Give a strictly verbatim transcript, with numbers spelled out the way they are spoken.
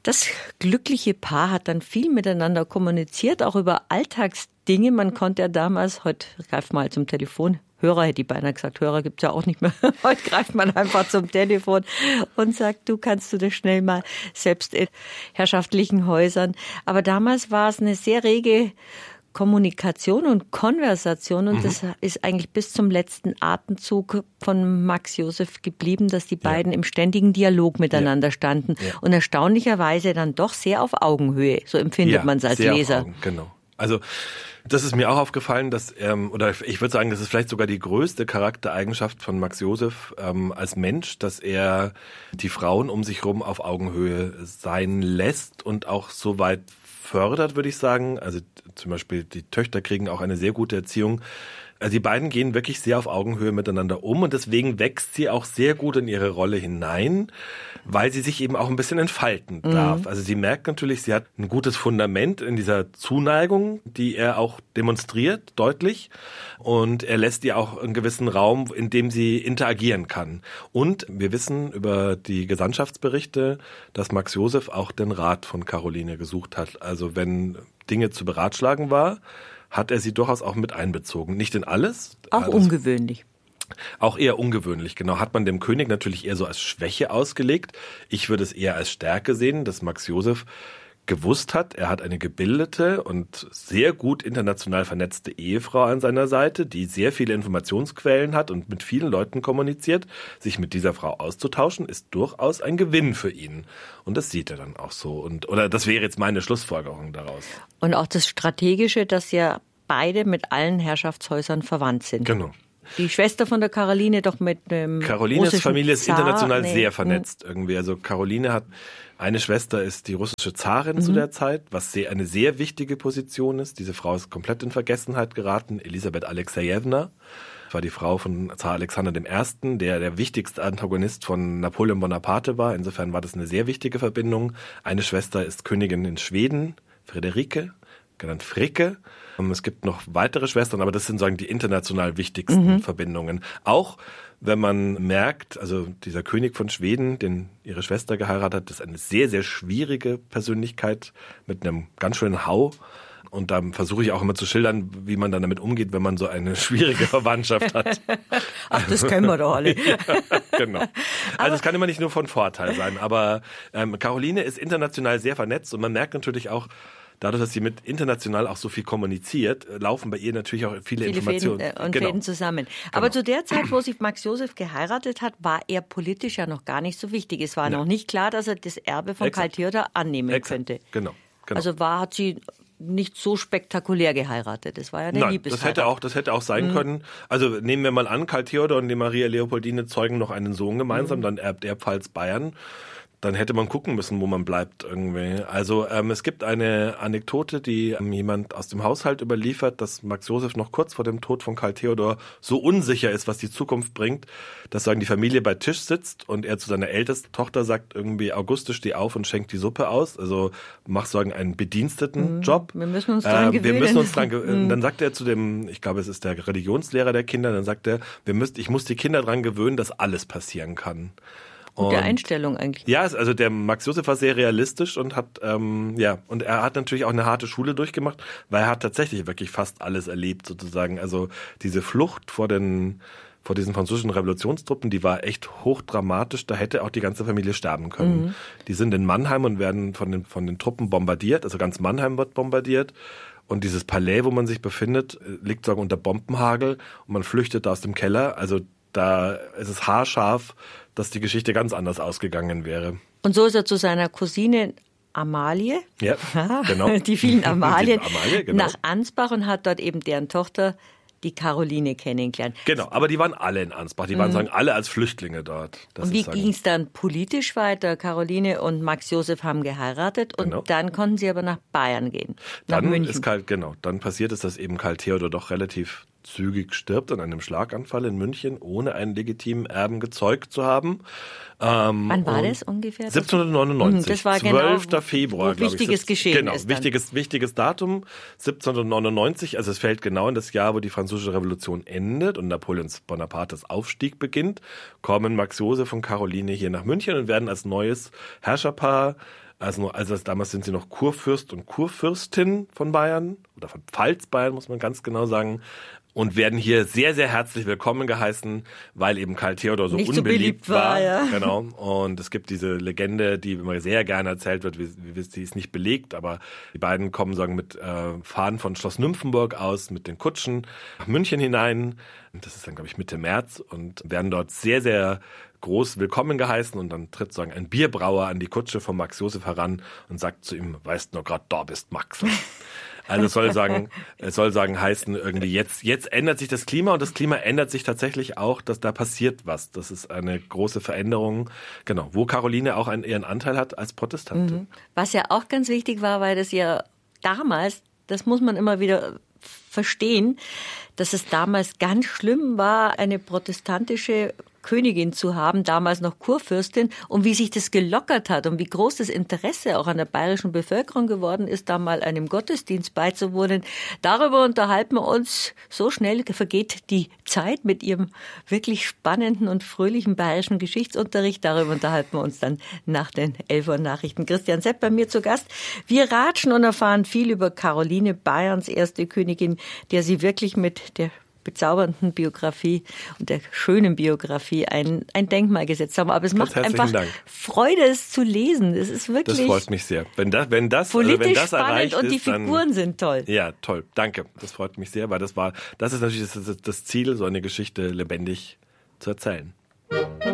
Das glückliche Paar hat dann viel miteinander kommuniziert, auch über Alltagsdinge. Man konnte ja damals, heute greift man halt zum Telefon, Hörer, hätte ich beinahe gesagt, Hörer gibt's ja auch nicht mehr. Heute greift man einfach zum Telefon und sagt, du kannst du das schnell mal selbst in herrschaftlichen Häusern. Aber damals war es eine sehr rege Kommunikation und Konversation und mhm. das ist eigentlich bis zum letzten Atemzug von Max Joseph geblieben, dass die beiden ja. im ständigen Dialog miteinander ja. standen ja. und erstaunlicherweise dann doch sehr auf Augenhöhe, so empfindet ja, man es als sehr Leser. Auf Augen, genau. Also das ist mir auch aufgefallen, dass ähm, oder ich würde sagen, das ist vielleicht sogar die größte Charaktereigenschaft von Max Joseph ähm, als Mensch, dass er die Frauen um sich herum auf Augenhöhe sein lässt und auch so weit fördert, würde ich sagen. Also zum Beispiel die Töchter kriegen auch eine sehr gute Erziehung. Also die beiden gehen wirklich sehr auf Augenhöhe miteinander um und deswegen wächst sie auch sehr gut in ihre Rolle hinein, weil sie sich eben auch ein bisschen entfalten darf. Mhm. Also sie merkt natürlich, sie hat ein gutes Fundament in dieser Zuneigung, die er auch demonstriert, deutlich. Und er lässt ihr auch einen gewissen Raum, in dem sie interagieren kann. Und wir wissen über die Gesandtschaftsberichte, dass Max Joseph auch den Rat von Caroline gesucht hat. Also wenn Dinge zu beratschlagen war, hat er sie durchaus auch mit einbezogen. Nicht in alles. Auch ungewöhnlich. Auch eher ungewöhnlich, genau. Hat man dem König natürlich eher so als Schwäche ausgelegt. Ich würde es eher als Stärke sehen, dass Max Joseph gewusst hat, er hat eine gebildete und sehr gut international vernetzte Ehefrau an seiner Seite, die sehr viele Informationsquellen hat und mit vielen Leuten kommuniziert. Sich mit dieser Frau auszutauschen, ist durchaus ein Gewinn für ihn. Und das sieht er dann auch so. Und oder das wäre jetzt meine Schlussfolgerung daraus. Und auch das Strategische, dass ja beide mit allen Herrschaftshäusern verwandt sind. Genau. Die Schwester von der Caroline doch mit dem Carolines Familie ist Zar, international nee. sehr vernetzt irgendwie. Also Caroline hat, eine Schwester ist die russische Zarin mhm. zu der Zeit, was sehr, eine sehr wichtige Position ist. Diese Frau ist komplett in Vergessenheit geraten. Elisabeth Alexejewna war die Frau von Zar Alexander der Erste., der der wichtigste Antagonist von Napoleon Bonaparte war. Insofern war das eine sehr wichtige Verbindung. Eine Schwester ist Königin in Schweden, Friederike, genannt Fricke. Es gibt noch weitere Schwestern, aber das sind sagen die international wichtigsten mhm. Verbindungen. Auch wenn man merkt, also dieser König von Schweden, den ihre Schwester geheiratet hat, ist eine sehr, sehr schwierige Persönlichkeit mit einem ganz schönen Hau. Und da versuche ich auch immer zu schildern, wie man dann damit umgeht, wenn man so eine schwierige Verwandtschaft hat. Ach, das kennen wir doch alle. Ja, genau. Also es kann immer nicht nur von Vorteil sein. Aber ähm, Caroline ist international sehr vernetzt und man merkt natürlich auch, dadurch, dass sie mit international auch so viel kommuniziert, laufen bei ihr natürlich auch viele, viele Informationen. Fäden, äh, und genau. Fäden zusammen. Aber genau. zu der Zeit, wo sich Max Joseph geheiratet hat, war er politisch ja noch gar nicht so wichtig. Es war ja. noch nicht klar, dass er das Erbe von Karl Theodor annehmen Exakt. könnte. Genau. Genau. Also war, hat sie nicht so spektakulär geheiratet. Das war ja eine Nein, Liebesheirat. das hätte auch, das hätte auch sein mhm. können. Also nehmen wir mal an, Karl Theodor und die Maria Leopoldine zeugen noch einen Sohn gemeinsam, mhm. dann erbt er Pfalz-Bayern. Dann hätte man gucken müssen, wo man bleibt irgendwie. Also ähm, es gibt eine Anekdote, die ähm, jemand aus dem Haushalt überliefert, dass Max Joseph noch kurz vor dem Tod von Karl Theodor so unsicher ist, was die Zukunft bringt, dass sagen die Familie bei Tisch sitzt und er zu seiner ältesten Tochter sagt irgendwie, Auguste, steh auf und schenk die Suppe aus. Also mach sagen einen Bedienstetenjob. Mhm. Wir müssen uns dran gewöhnen. Wir müssen uns dran gewöhnen. Dann sagt er zu dem, ich glaube es ist der Religionslehrer der Kinder, dann sagt er, wir müssen, ich muss die Kinder dran gewöhnen, dass alles passieren kann. Gute Einstellung eigentlich. Ja, also der Max Joseph war sehr realistisch und hat, ähm, ja, und er hat natürlich auch eine harte Schule durchgemacht, weil er hat tatsächlich wirklich fast alles erlebt sozusagen. Also diese Flucht vor den, vor diesen französischen Revolutionstruppen, die war echt hochdramatisch. Da hätte auch die ganze Familie sterben können. Mhm. Die sind in Mannheim und werden von den, von den Truppen bombardiert. Also ganz Mannheim wird bombardiert. Und dieses Palais, wo man sich befindet, liegt sogar unter Bombenhagel und man flüchtet aus dem Keller. Also da ist es haarscharf, dass die Geschichte ganz anders ausgegangen wäre. Und so ist er zu seiner Cousine Amalie, ja, genau. die vielen Amalien, die Amalie, genau. nach Ansbach und hat dort eben deren Tochter, die Caroline, kennengelernt. Genau, aber die waren alle in Ansbach. Die waren mhm. sagen alle als Flüchtlinge dort. Das und wie ging es dann politisch weiter? Caroline und Max Joseph haben geheiratet und genau. dann konnten sie aber nach Bayern gehen, nach dann München. Ist Karl, genau, dann passiert es, dass eben Karl Theodor doch relativ zügig stirbt an einem Schlaganfall in München, ohne einen legitimen Erben gezeugt zu haben. Ähm, Wann war das ungefähr? siebzehnhundertneunundneunzig, das war zwölfter genau, Februar, glaube ich. Wichtiges Geschehen Genau, ist wichtiges, wichtiges Datum, siebzehnhundertneunundneunzig, also es fällt genau in das Jahr, wo die Französische Revolution endet und Napoleons Bonapartes Aufstieg beginnt, kommen Max Joseph und Caroline hier nach München und werden als neues Herrscherpaar Also, also damals sind sie noch Kurfürst und Kurfürstin von Bayern oder von Pfalz-Bayern, muss man ganz genau sagen. Und werden hier sehr, sehr herzlich willkommen geheißen, weil eben Karl Theodor so Nicht unbeliebt so beliebt war. war. Ja. Genau. Und es gibt diese Legende, die immer sehr gerne erzählt wird, wie, wie, die ist nicht belegt, aber die beiden kommen sagen mit äh, Fahren von Schloss Nymphenburg aus, mit den Kutschen nach München hinein. Und das ist dann, glaube ich, Mitte März und werden dort sehr, sehr groß willkommen geheißen. Und dann tritt sagen ein Bierbrauer an die Kutsche von Max Joseph heran und sagt zu ihm, weißt nur grad, da bist Max. Also es soll sagen, es soll sagen heißen irgendwie jetzt jetzt ändert sich das Klima und das Klima ändert sich tatsächlich auch, dass da passiert was. Das ist eine große Veränderung, genau, wo Caroline auch einen ihren Anteil hat als Protestantin. Mhm. Was ja auch ganz wichtig war, weil das ja damals, das muss man immer wieder verstehen, dass es damals ganz schlimm war, eine protestantische Königin zu haben, damals noch Kurfürstin, und wie sich das gelockert hat und wie groß das Interesse auch an der bayerischen Bevölkerung geworden ist, da mal einem Gottesdienst beizuwohnen. Darüber unterhalten wir uns. So schnell vergeht die Zeit mit ihrem wirklich spannenden und fröhlichen bayerischen Geschichtsunterricht. Darüber unterhalten wir uns dann nach den elf Uhr Nachrichten. Christian Sepp bei mir zu Gast. Wir ratschen und erfahren viel über Caroline, Bayerns erste Königin, der sie wirklich mit der bezaubernden Biografie und der schönen Biografie ein, ein Denkmal gesetzt haben. Aber es macht einfach Dank. Freude, es zu lesen. Es ist wirklich. Das freut mich sehr. Wenn das, wenn das, politisch also wenn das spannend erreicht und die ist, Figuren dann, sind toll. Ja, toll. Danke. Das freut mich sehr, weil das war, das ist natürlich das, das Ziel, so eine Geschichte lebendig zu erzählen.